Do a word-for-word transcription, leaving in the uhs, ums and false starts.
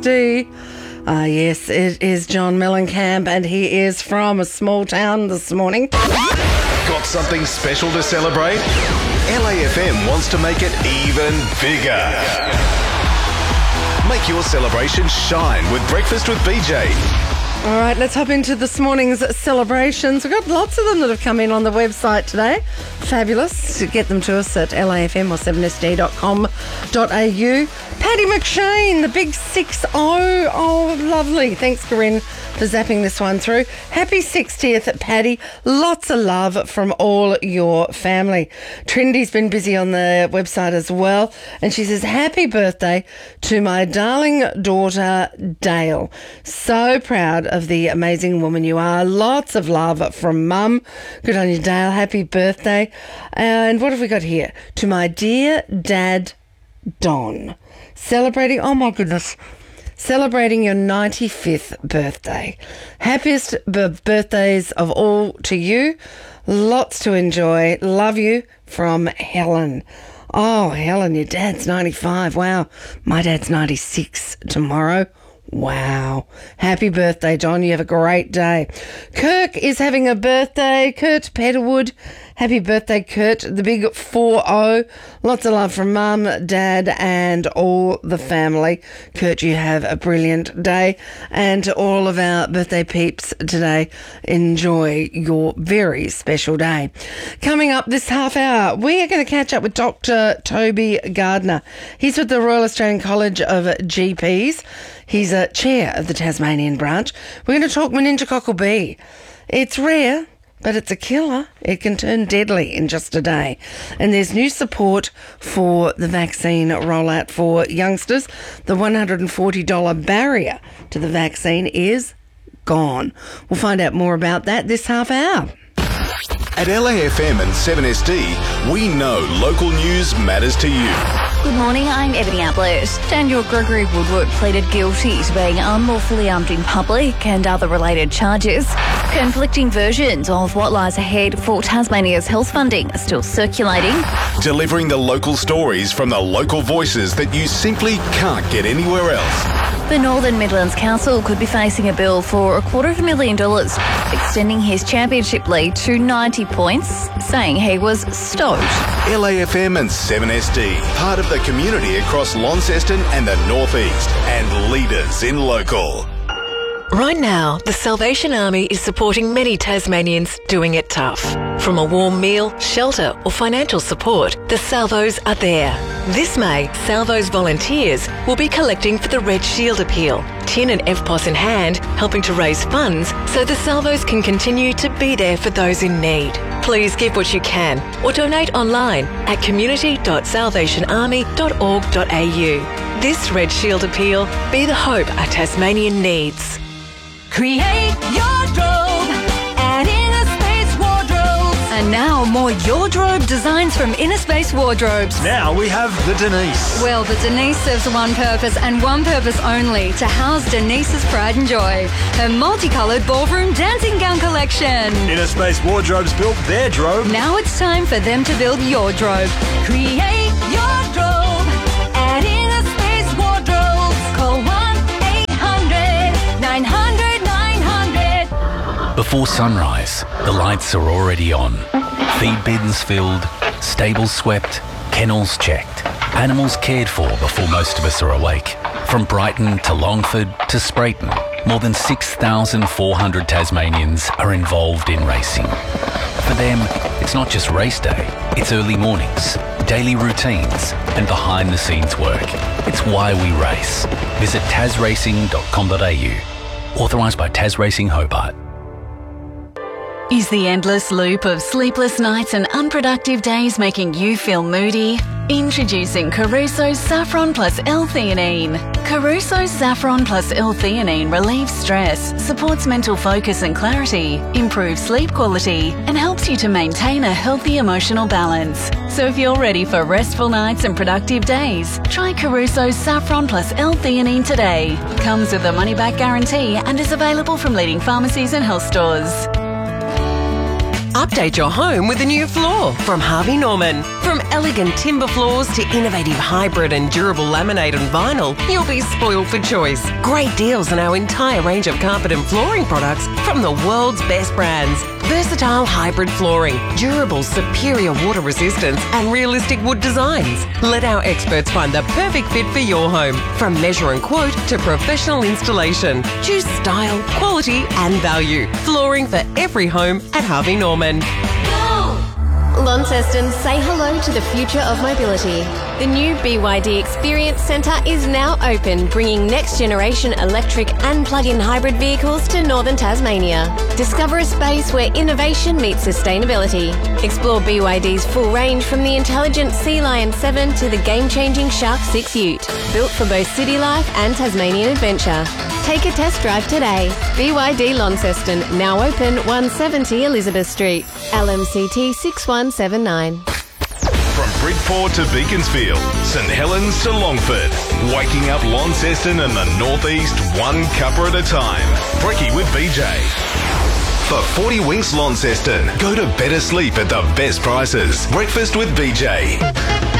D. Ah, yes, it is John Mellencamp, and he is from a small town this morning. Got something special to celebrate? L A F M wants to make it even bigger. Make your celebration shine with Breakfast with B J. All right, let's hop into this morning's celebrations. We've got lots of them that have come in on the website today. Fabulous. Get them to us at L A F M or seven S D dot com dot A U. Paddy McShane, the big six oh. Oh, lovely. Thanks, Corinne, for zapping this one through. Happy sixtieth, Paddy. Lots of love from all your family. Trinity's been busy on the website as well, and she says, happy birthday to my darling daughter, Dale. So proud of the amazing woman you are. Lots of love from Mum. Good on you, Dale. Happy birthday. And what have we got here? To my dear dad, Don. Celebrating, oh my goodness, celebrating your ninety-fifth birthday. Happiest b- birthdays of all to you. Lots to enjoy. Love you, from Helen. Oh, Helen, your dad's ninety-five. Wow. My dad's ninety-six tomorrow. Wow. Happy birthday, John. You have a great day. Kirk is having a birthday. Kurt Petterwood. Happy birthday, Kurt. The big four oh. Lots of love from Mum, Dad, and all the family. Kurt, you have a brilliant day. And to all of our birthday peeps today, enjoy your very special day. Coming up this half hour, we are going to catch up with Doctor Toby Gardner. He's with the Royal Australian College of G Ps. He's a chair of the Tasmanian branch. We're going to talk meningococcal B. It's rare, but it's a killer. It can turn deadly in just a day. And there's new support for the vaccine rollout for youngsters. The one hundred forty dollars barrier to the vaccine is gone. We'll find out more about that this half hour. At L A F M and seven S D, we know local news matters to you. Good morning, I'm Ebony Ablett. Daniel Gregory Woodward pleaded guilty to being unlawfully armed in public and other related charges. Conflicting versions of what lies ahead for Tasmania's health funding are still circulating. Delivering the local stories from the local voices that you simply can't get anywhere else. The Northern Midlands Council could be facing a bill for a quarter of a million dollars, extending his championship lead to ninety points, saying he was stoked. L A F M and seven S D, part of the community across Launceston and the North East, and leaders in local. Right now, the Salvation Army is supporting many Tasmanians doing it tough. From a warm meal, shelter or financial support, the Salvos are there. This May, Salvos volunteers will be collecting for the Red Shield Appeal, tin and F P O S in hand, helping to raise funds so the Salvos can continue to be there for those in need. Please give what you can or donate online at community dot salvation army dot org dot a u. This Red Shield Appeal, be the hope our Tasmanian needs. Create your drobe at Inner Space Wardrobes. And now more your drobe designs from Inner Space Wardrobes. Now we have the Denise. Well, the Denise serves one purpose and one purpose only, to house Denise's pride and joy. Her multicoloured ballroom dancing gown collection. Inner Space Wardrobes built their drobe. Now it's time for them to build your drobe. Create your drobe at Inner Space Wardrobes. Call one eight hundred nine hundred. Before sunrise, the lights are already on. Feed bins filled, stables swept, kennels checked, animals cared for before most of us are awake. From Brighton to Longford to Sprayton, more than six thousand four hundred Tasmanians are involved in racing. For them, it's not just race day, it's early mornings, daily routines and behind-the-scenes work. It's why we race. Visit tas racing dot com dot a u. Authorised by Tas Racing Hobart. Is the endless loop of sleepless nights and unproductive days making you feel moody? Introducing Caruso's Saffron Plus L-Theanine. Caruso's Saffron Plus L-Theanine relieves stress, supports mental focus and clarity, improves sleep quality, and helps you to maintain a healthy emotional balance. So if you're ready for restful nights and productive days, try Caruso's Saffron Plus L-Theanine today. Comes with a money-back guarantee and is available from leading pharmacies and health stores. Update your home with a new floor from Harvey Norman. From elegant timber floors to innovative hybrid and durable laminate and vinyl, you'll be spoiled for choice. Great deals on our entire range of carpet and flooring products from the world's best brands. Versatile hybrid flooring, durable superior water resistance and realistic wood designs. Let our experts find the perfect fit for your home. From measure and quote to professional installation. Choose style, quality and value. Flooring for every home at Harvey Norman. Launceston, say hello to the future of mobility. The new B Y D Experience Centre is now open, bringing next-generation electric and plug-in hybrid vehicles to northern Tasmania. Discover a space where innovation meets sustainability. Explore B Y D's full range from the intelligent Sea Lion seven to the game-changing Shark six Ute, built for both city life and Tasmanian adventure. Take a test drive today. B Y D Launceston, now open one seventy Elizabeth Street. L M C T six one seven nine. From Bridport to Beaconsfield, St Helens to Longford, waking up Launceston and the northeast one cuppa at a time. Brekkie with B J. For forty Winks Launceston, go to better sleep at the best prices. Breakfast with B J.